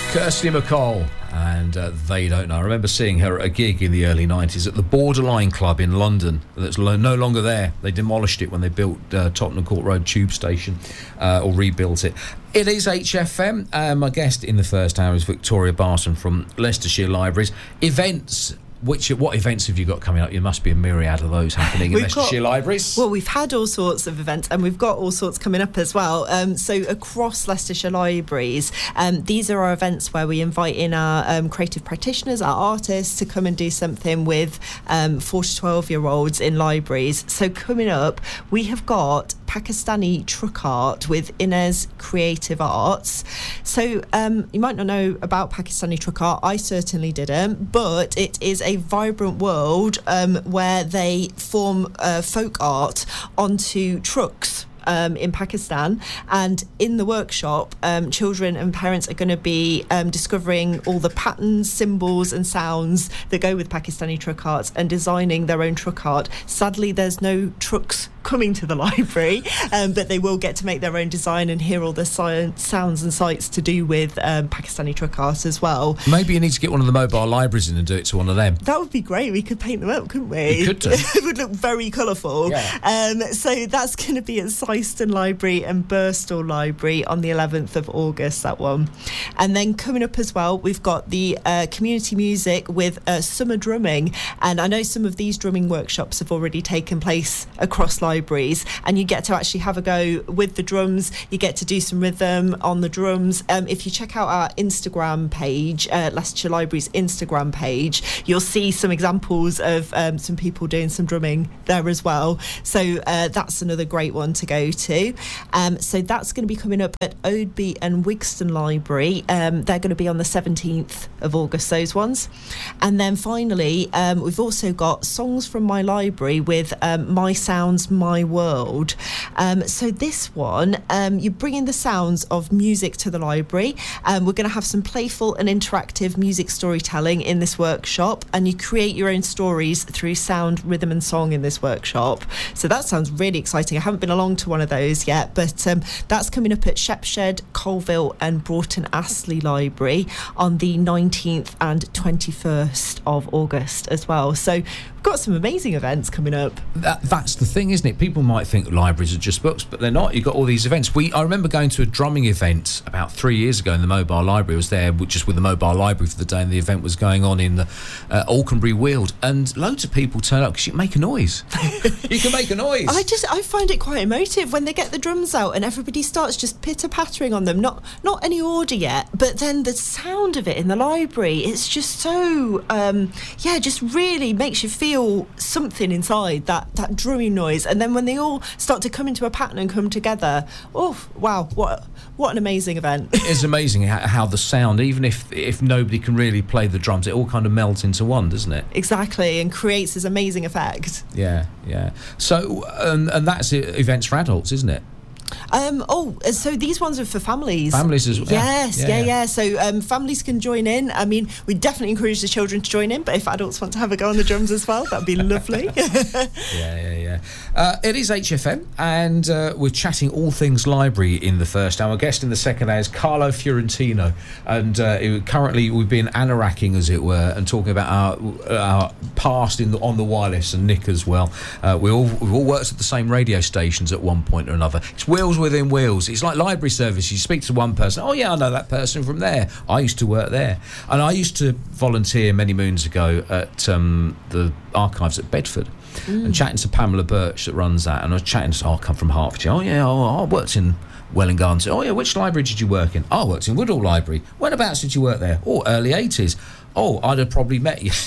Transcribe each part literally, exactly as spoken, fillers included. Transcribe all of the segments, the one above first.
Kirsty MacColl, and uh, They Don't Know. I remember seeing her at a gig in the early nineties at the Borderline Club in London. That's lo- no longer there. They demolished it when they built uh, Tottenham Court Road Tube Station, uh, or rebuilt it. It is H F M. Uh, my guest in the first hour is Victoria Barton from Leicestershire Libraries. Events. Which what events have you got coming up? There must be a myriad of those happening in Leicestershire Libraries. Well, we've had all sorts of events, and we've got all sorts coming up as well. Um, so across Leicestershire Libraries, um, these are our events where we invite in our um, creative practitioners, our artists, to come and do something with um, four to twelve year olds in libraries. So coming up, we have got Pakistani truck art with Inez Creative Arts. So um, you might not know about Pakistani truck art. I certainly didn't, but it is a vibrant world um, where they form uh, folk art onto trucks. Um, in Pakistan, and in the workshop, um, children and parents are going to be um, discovering all the patterns, symbols and sounds that go with Pakistani truck art and designing their own truck art. Sadly, there's no trucks coming to the library, um, but they will get to make their own design and hear all the science, sounds and sights to do with um, Pakistani truck art as well. Maybe you need to get one of the mobile libraries in and do it to one of them. That would be great. We could paint them up, couldn't we? We could do. It would look very colourful. Yeah. Um, so that's going to be at Syston Library and Birstall Library on the eleventh of August, that one. And then coming up as well, we've got the uh, community music with uh, summer drumming. And I know some of these drumming workshops have already taken place across libraries, and you get to actually have a go with the drums. You get to do some rhythm on the drums. Um, if you check out our Instagram page, uh, Leicestershire Library's Instagram page, you'll see some examples of um, some people doing some drumming there as well. So uh, that's another great one to go to. Um, so that's going to be coming up at Oadby and Wigston Library. Um, they're going to be on the seventeenth of August, those ones. And then finally, um, we've also got Songs from My Library with um, My Sounds, My World. Um, so this one, um, you're bringing the sounds of music to the library. Um, we're going to have some playful and interactive music storytelling in this workshop, and you create your own stories through sound, rhythm and song in this workshop. So that sounds really exciting. I haven't been along to one of those yet, but um, that's coming up at Shepshed, Colville and Broughton Astley Library on the nineteenth and twenty-first of August as well. So we've got some amazing events coming up. That, that's the thing, isn't it? People might think libraries are just books, but they're not. You've got all these events. We I remember going to a drumming event about three years ago in the Mobile Library. I was there just with the Mobile Library for the day, and the event was going on in the uh, Alconbury Weald, and loads of people turn up because you can make a noise. You can make a noise. I just I find it quite emotive when they get the drums out and everybody starts just pitter-pattering on them. Not not any order yet, but then the sound of it in the library, it's just so um, yeah, just really makes you feel something inside, that that drumming noise. And then when they all start to come into a pattern and come together, oh wow, what what an amazing event. It's amazing how, how the sound, even if if nobody can really play the drums, it all kind of melts into one, doesn't it? Exactly, and creates this amazing effect. Yeah, yeah. So um, and that's events for adults, isn't it? Um, oh, so these ones are for families. Families as well. Yes, yeah, yeah. yeah. yeah. yeah. So um, families can join in. I mean, we definitely encourage the children to join in, but if adults want to have a go on the drums as well, that'd be lovely. yeah, yeah, yeah. Uh, it is H F M, and uh, we're chatting all things library in the first hour. Our guest in the second hour is Carlo Fiorentino, and uh, it, currently we've been anoracking, as it were, and talking about our, our past in the, on the wireless, and Nick as well. Uh, we all we've all worked at the same radio stations at one point or another. It's wheels within wheels. It's like library service. You speak to one person, oh yeah, I know that person from there. I used to work there. And I used to volunteer many moons ago at um, the archives at Bedford, mm. and chatting to Pamela Birch that runs that, and I was chatting to, oh, I come from Hertfordshire. Oh yeah, oh, I worked in Welwyn Gardens. Oh yeah, which library did you work in? Oh, I worked in Woodall Library. Whenabouts did you work there? Oh, early eighties. Oh, I'd have probably met you.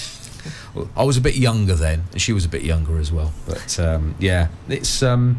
I was a bit younger then, and she was a bit younger as well. But um, yeah, it's um,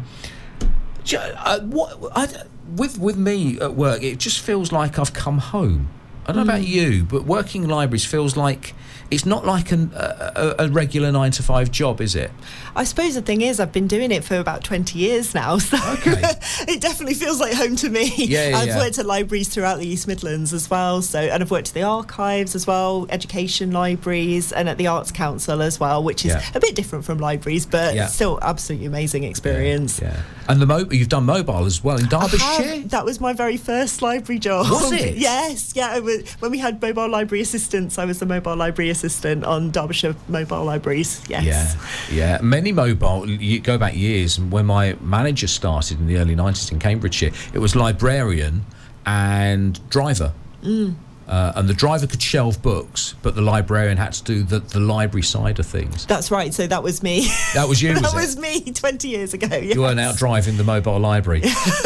uh, what I, with with me at work, it just feels like I've come home. I don't know mm. about you, but working in libraries feels like it's not like an, a, a regular nine to five job, is it? I suppose the thing is, I've been doing it for about twenty years now, so okay. It definitely feels like home to me. Yeah, yeah, I've yeah. worked at libraries throughout the East Midlands as well, so and I've worked at the archives as well, education libraries, and at the Arts Council as well, which is yeah. a bit different from libraries, but yeah. still absolutely amazing experience. Yeah, yeah. And the mobile, you've done mobile as well in Derbyshire. That was my very first library job. Was it? Yes, yeah, it was. was, when we had mobile library assistants, I was the mobile library assistant on Derbyshire Mobile Libraries. Yes. Yeah, yeah. Many mobile. You go back years, and when my manager started in the early nineties in Cambridgeshire, it was librarian and driver. Mm. Uh, and the driver could shelve books, but the librarian had to do the, the library side of things. That's right. So that was me. That was you, was That it? was me twenty years ago. Yes. You weren't out driving the mobile library.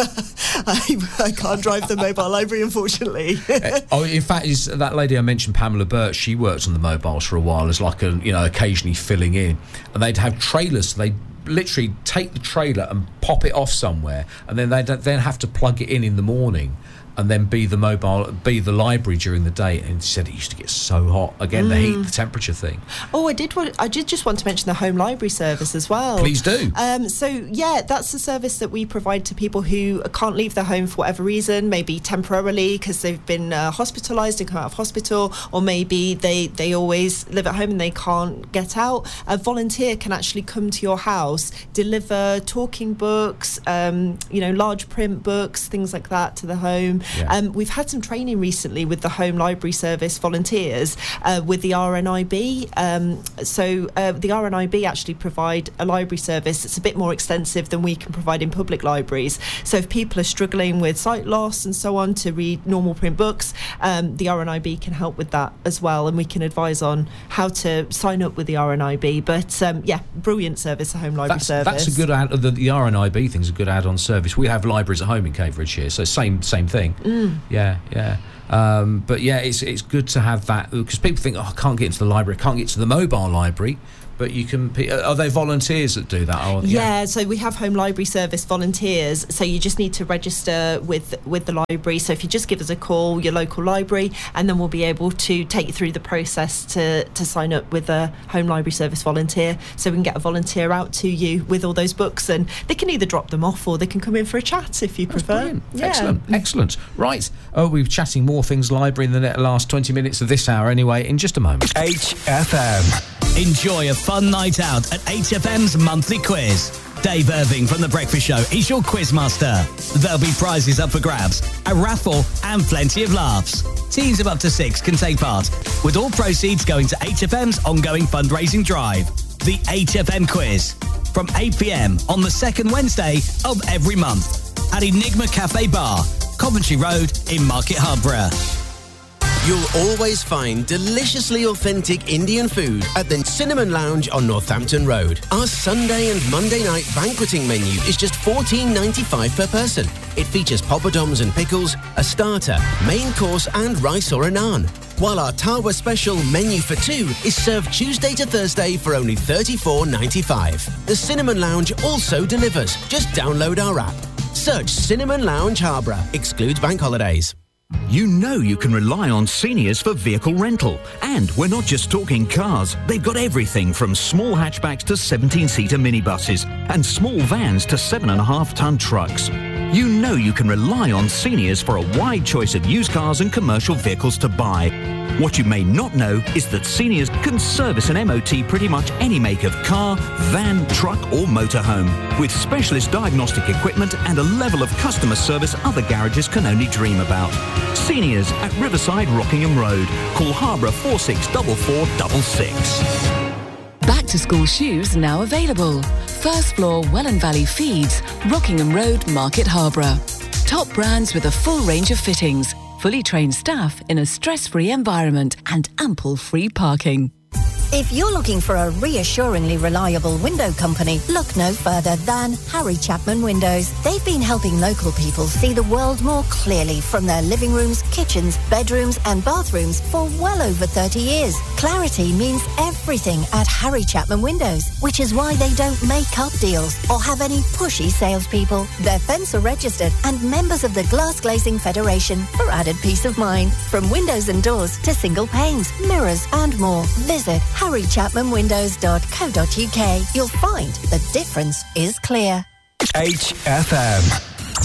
I, I can't drive the mobile library, unfortunately. uh, oh, in fact, is that lady I mentioned, Pamela Burt, she worked on the mobiles for a while as like a, you know, occasionally filling in. And they'd have trailers, so they'd literally take the trailer and pop it off somewhere, and then they'd then have to plug it in in the morning, and then be the mobile, be the library during the day. And she said it used to get so hot. Again, mm. the heat, the temperature thing. Oh, I did want, I did just want to mention the home library service as well. Please do. Um, so, yeah, that's the service that we provide to people who can't leave their home for whatever reason, maybe temporarily because they've been uh, hospitalised and come out of hospital, or maybe they, they always live at home and they can't get out. A volunteer can actually come to your house, deliver talking books, um, you know, large print books, things like that to the home. Yeah. Um, we've had some training recently with the Home Library Service volunteers uh, with the R N I B. Um, so uh, the R N I B actually provide a library service that's a bit more extensive than we can provide in public libraries. So if people are struggling with sight loss and so on to read normal print books, um, the R N I B can help with that as well, and we can advise on how to sign up with the R N I B. But um, yeah, brilliant service, the Home Library that's, Service. That's a good add. The, the R N I B thing's a good add-on service. We have libraries at home in Cambridgeshire, so same same thing. Mm. Yeah, yeah. Um, but yeah, it's it's good to have that, because people think, oh, I can't get into the library, I can't get to the mobile library. But you can... Are they volunteers that do that? Or, yeah. yeah, so we have Home Library Service volunteers. So you just need to register with with the library. So if you just give us a call, your local library, and then we'll be able to take you through the process to, to sign up with a Home Library Service volunteer. So we can get a volunteer out to you with all those books, and they can either drop them off or they can come in for a chat if you That's prefer. Brilliant. Yeah. Excellent, excellent. Right, oh, we're chatting more things library in the last twenty minutes of this hour anyway, in just a moment. H F M. Enjoy a fun night out at H F M's monthly quiz. Dave Irving from The Breakfast Show is your quizmaster. There'll be prizes up for grabs, a raffle and plenty of laughs. Teams of up to six can take part, with all proceeds going to H F M's ongoing fundraising drive. The H F M Quiz, from eight p m on the second Wednesday of every month at Enigma Cafe Bar, Coventry Road in Market Harborough. You'll always find deliciously authentic Indian food at the Cinnamon Lounge on Northampton Road. Our Sunday and Monday night banqueting menu is just fourteen ninety-five per person. It features poppadoms and pickles, a starter, main course and rice or a naan. While our Tawa special menu for two is served Tuesday to Thursday for only thirty-four ninety-five. The Cinnamon Lounge also delivers. Just download our app. Search Cinnamon Lounge Harborough. Excludes bank holidays. You know you can rely on Seniors for vehicle rental. And we're not just talking cars. They've got everything from small hatchbacks to seventeen-seater minibuses and small vans to seven and a half ton trucks. You know you can rely on Seniors for a wide choice of used cars and commercial vehicles to buy. What you may not know is that Seniors can service an M O T pretty much any make of car, van, truck or motorhome, with specialist diagnostic equipment and a level of customer service other garages can only dream about. Seniors at Riverside Rockingham Road. Call Harborough four six four four six six. Back to school shoes now available. First floor Welland Valley Feeds, Rockingham Road, Market Harborough. Top brands with a full range of fittings, fully trained staff in a stress-free environment and ample free parking. If you're looking for a reassuringly reliable window company, look no further than Harry Chapman Windows. They've been helping local people see the world more clearly from their living rooms, kitchens, bedrooms and bathrooms for well over thirty years. Clarity means everything at Harry Chapman Windows, which is why they don't make up deals or have any pushy salespeople. They're Fencer registered and members of the Glass Glazing Federation for added peace of mind. From windows and doors to single panes, mirrors and more. Visit harry chapman windows dot co dot uk. You'll find the difference is clear. H F M.